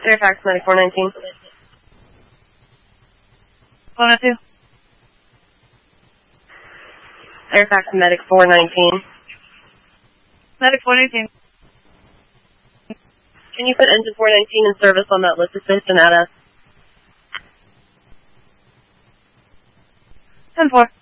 Fairfax, Medic 419. 402. Fairfax, Medic 419. Medic 419. Can you put engine 419 in service on that lift assist and add us? 10-4.